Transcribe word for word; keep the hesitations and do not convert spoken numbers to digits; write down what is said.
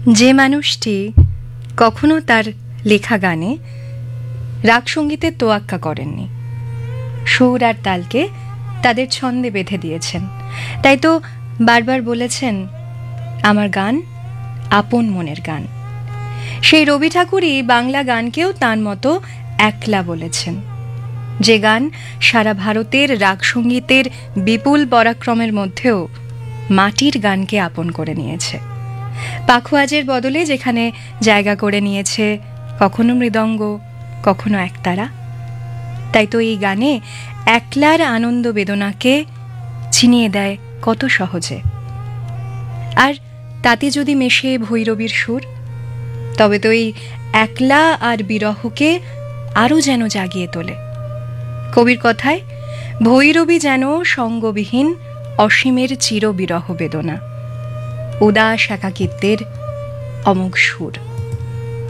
যে মানুষটি কখনো তার লেখা গানে রাগ সঙ্গীতের তোয়াক্কা করেননি, সুর আর তালকে তাদের ছন্দে বেঁধে দিয়েছেন, তাই তো বারবার বলেছেন আমার গান আপন মনের গান। সেই রবি ঠাকুরই বাংলা গানকেও তার মতো একলা বলেছেন, যে গান সারা ভারতের রাগ সঙ্গীতের বিপুল পরাক্রমের মধ্যেও মাটির গানকে আপন করে নিয়েছে। পাখোয়াজের বদলে যেখানে জায়গা করে নিয়েছে কখনো মৃদঙ্গ, কখনো একতারা। তাই তো এই গানে একলার আনন্দ বেদনাকে চিনিয়ে দেয় কত সহজে। আর তাতে যদি মেশে ভৈরবীর সুর, তবে তো এই একলা আর বিরহকে আরও যেন জাগিয়ে তোলে। কবির কথায়, ভৈরবী যেন সঙ্গবিহীন অসীমের চির বিরহ বেদনা, উদাস একাকিত্বের অমোঘ সুর।